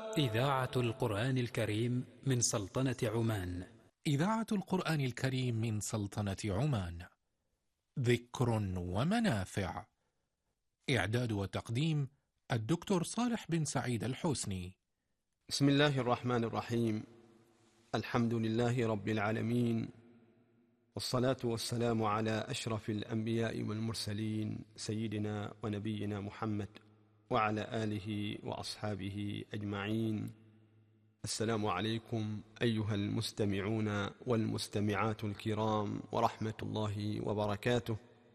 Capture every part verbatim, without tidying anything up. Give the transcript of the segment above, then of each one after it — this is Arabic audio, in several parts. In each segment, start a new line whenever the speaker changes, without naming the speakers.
إذاعة القرآن الكريم من سلطنة عمان.
إذاعة القرآن الكريم من سلطنة عمان. ذكر ومنافع. إعداد وتقديم الدكتور صالح بن سعيد الحسني.
بسم الله الرحمن الرحيم. الحمد لله رب العالمين، والصلاة والسلام على أشرف الأنبياء والمرسلين سيدنا ونبينا محمد وعلى آله وأصحابه أجمعين. السلام عليكم أيها المستمعون والمستمعات الكرام ورحمة الله وبركاته،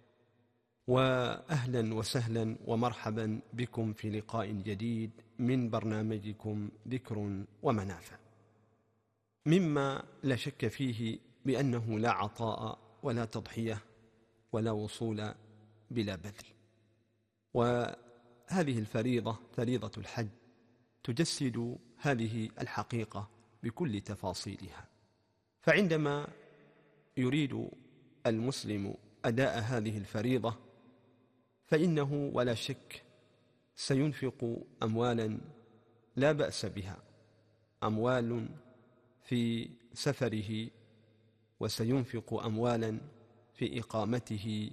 وأهلا وسهلا ومرحبا بكم في لقاء جديد من برنامجكم ذكر ومنافع. مما لا شك فيه بأنه لا عطاء ولا تضحية ولا وصول بلا بذل، وهذه الفريضة فريضة الحج تجسد هذه الحقيقة بكل تفاصيلها. فعندما يريد المسلم أداء هذه الفريضة فإنه ولا شك سينفق أموالا لا بأس بها، أموال في سفره، وسينفق أموالا في إقامته،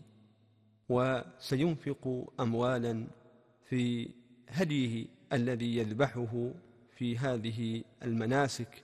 وسينفق أموالا في هديه الذي يذبحه في هذه المناسك،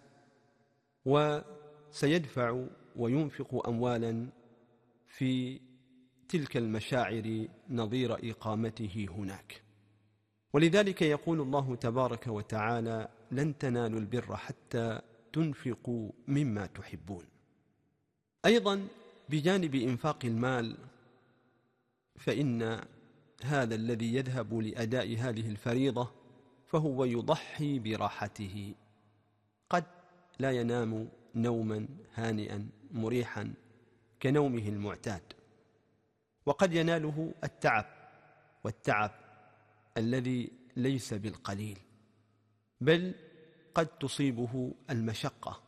وسيدفع وينفق أموالا في تلك المشاعر نظير إقامته هناك. ولذلك يقول الله تبارك وتعالى: لن تنالوا البر حتى تنفقوا مما تحبون. أيضا بجانب إنفاق المال، فإن هذا الذي يذهب لأداء هذه الفريضة فهو يضحي براحته، قد لا ينام نوما هانئا مريحا كنومه المعتاد، وقد يناله التعب، والتعب الذي ليس بالقليل، بل قد تصيبه المشقة،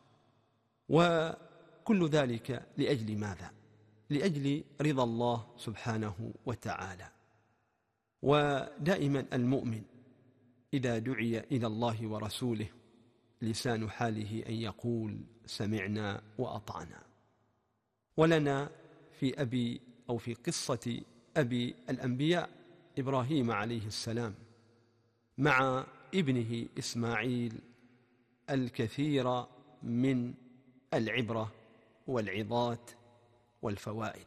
وكل ذلك لأجل ماذا؟ لأجل رضا الله سبحانه وتعالى. ودائما المؤمن إذا دعي إلى الله ورسوله لسان حاله أن يقول: سمعنا وأطعنا. ولنا في أبي أو في قصة أبي الأنبياء إبراهيم عليه السلام مع ابنه إسماعيل الكثير من العبرة والعظات والفوائد.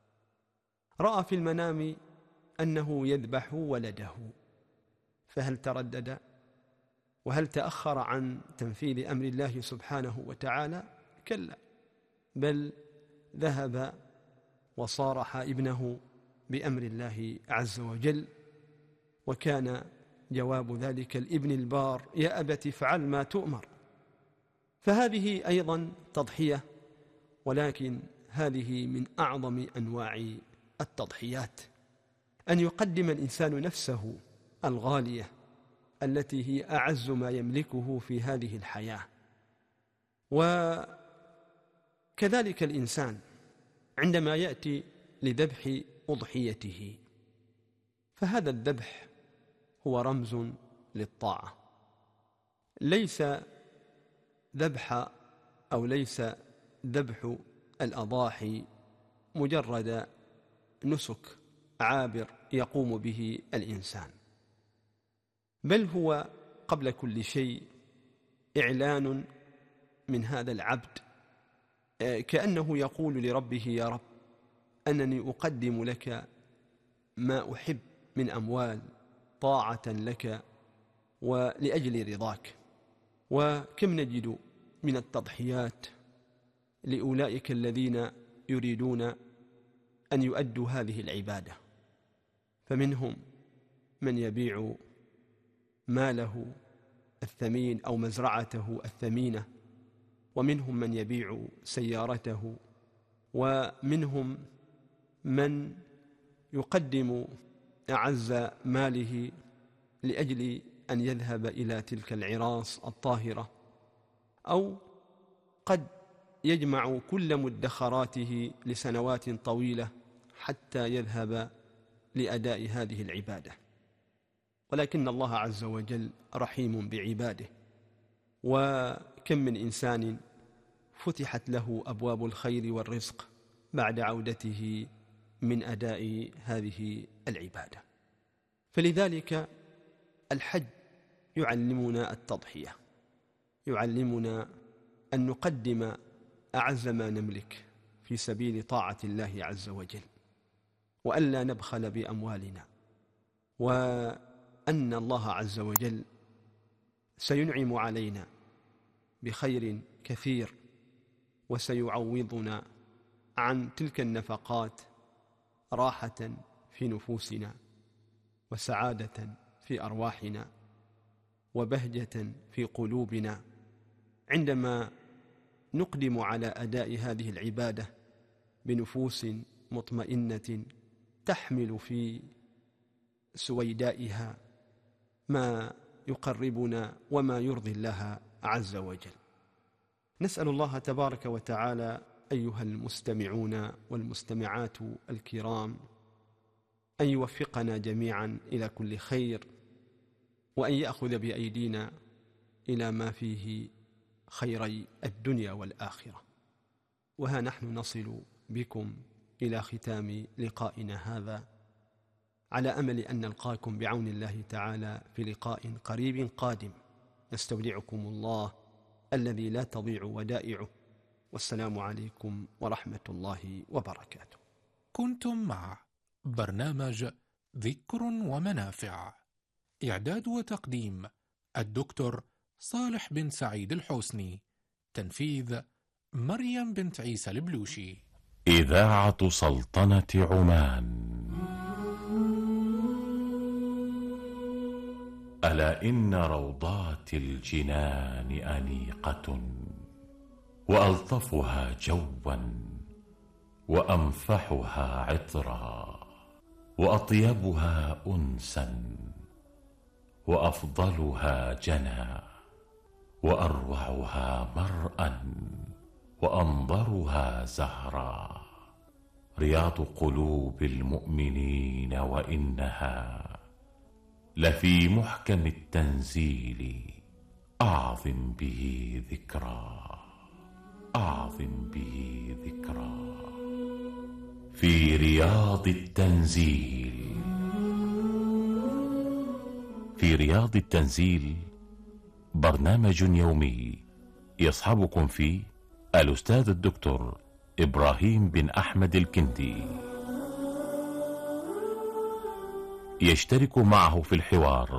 رأى في المنام أنه يذبح ولده، فهل تردد؟ وهل تأخر عن تنفيذ أمر الله سبحانه وتعالى؟ كلا، بل ذهب وصارح ابنه بأمر الله عز وجل. وكان جواب ذلك الابن البار: يا أبت افعل ما تؤمر. فهذه أيضا تضحية، ولكن هذه من أعظم أنواع التضحيات، أن يقدم الإنسان نفسه الغالية التي هي أعز ما يملكه في هذه الحياة. وكذلك الإنسان عندما يأتي لذبح أضحيته، فهذا الذبح هو رمز للطاعة، ليس ذبح أو ليس ذبح الأضاحي مجرد نسك عابر يقوم به الإنسان، بل هو قبل كل شيء إعلان من هذا العبد، كأنه يقول لربه: يا رب، أنني أقدم لك ما أحب من أموال طاعة لك ولأجل رضاك. وكم نجد من التضحيات لأولئك الذين يريدون أن يؤدوا هذه العبادة، فمنهم من يبيع ماله الثمين أو مزرعته الثمينة، ومنهم من يبيع سيارته، ومنهم من يقدم أعز ماله لأجل أن يذهب إلى تلك العراس الطاهرة، أو قد يجمع كل مدخراته لسنوات طويلة حتى يذهب لأداء هذه العبادة. ولكن الله عز وجل رحيم بعباده، وكم من إنسان فتحت له أبواب الخير والرزق بعد عودته من أداء هذه العبادة. فلذلك الحج يعلمنا التضحية، يعلمنا أن نقدم أعز ما نملك في سبيل طاعة الله عز وجل، وألا نبخل بأموالنا، وأن الله عز وجل سينعم علينا بخير كثير، وسيعوضنا عن تلك النفقات راحة في نفوسنا، وسعادة في أرواحنا، وبهجة في قلوبنا، عندما نقدم على أداء هذه العبادة بنفوس مطمئنة تحمل في سويدائها ما يقربنا وما يرضي الله عز وجل. نسأل الله تبارك وتعالى أيها المستمعون والمستمعات الكرام أن يوفقنا جميعا إلى كل خير، وأن يأخذ بأيدينا إلى ما فيه خيري الدنيا والآخرة. وها نحن نصل بكم إلى ختام لقائنا هذا، على أمل أن نلقاكم بعون الله تعالى في لقاء قريب قادم. نستودعكم الله الذي لا تضيع ودائعه، والسلام عليكم ورحمة الله وبركاته.
كنتم مع برنامج ذكر ومنافع، إعداد وتقديم الدكتور صالح بن سعيد الحوسني، تنفيذ مريم بنت عيسى البلوشي.
إذاعة سلطنة عمان. ألا إن روضات الجنان أنيقة، وألطفها جوا، وأنفحها عطرا، وأطيبها أنسا، وأفضلها جنى، وأروعها مرءا، وأنظرها زهرا، رياض قلوب المؤمنين، وإنها لفي محكم التنزيل، أعظم به ذكرى، أعظم به ذكرى. في رياض التنزيل. في رياض التنزيل برنامج يومي يصحبكم فيه الأستاذ الدكتور إبراهيم بن أحمد الكندي، يشترك معه في الحوار